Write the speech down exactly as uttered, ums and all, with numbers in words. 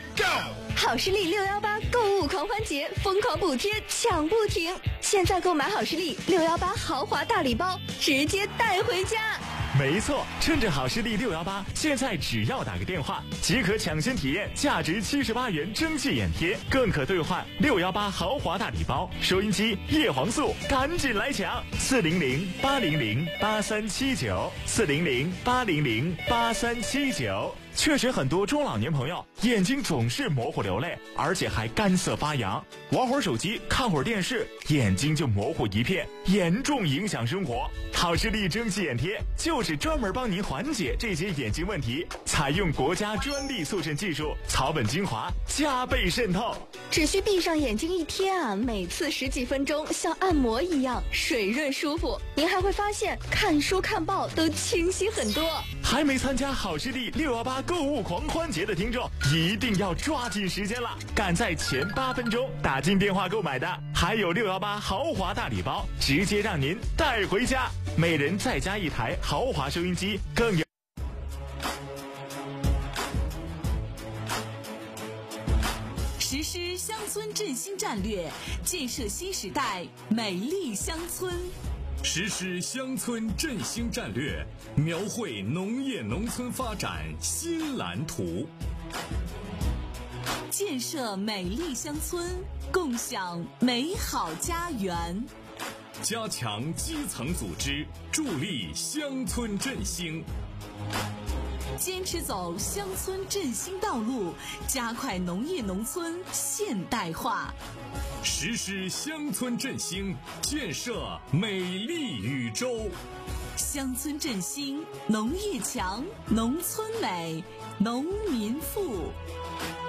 Go！ 好视力六幺八购物狂欢节，疯狂补贴抢不停！现在购买好视力六幺八豪华大礼包，直接带回家。 没错，趁着好视力六幺八，现在只要打个电话，即可抢先体验价值七十八元蒸汽眼贴，更可兑换六幺八豪华大礼包。收音机、叶黄素，赶紧来抢！四零零八零零八三七九，四零零八零零八三七九。确实，很多中老年朋友眼睛总是模糊流泪，而且还干涩发痒，玩会儿手机、看会儿电视，眼睛就模糊一片，严重影响生活。好视力蒸汽眼贴就是专门帮您缓解这些眼睛问题，采用国家专利速渗技术，草本精华加倍渗透。 只需闭上眼睛一贴啊，每次十几分钟，像按摩一样水润舒服。您还会发现看书看报都清晰很多。 还没参加好视力六幺八购物狂欢节的听众，一定要抓紧时间了！赶在前八分钟打进电话购买的，还有六幺八豪华大礼包，直接让您带回家。每人再加一台豪华收音机，更有实施乡村振兴战略，建设新时代美丽乡村。 实施乡村振兴战略，描绘农业农村发展新蓝图。 建设美丽乡村，共享美好家园。 加强基层组织，助力乡村振兴。 坚持走乡村振兴道路，加快农业农村现代化。 实施乡村振兴，建设美丽宇宙。 乡村振兴，农业强，农村美，农民富。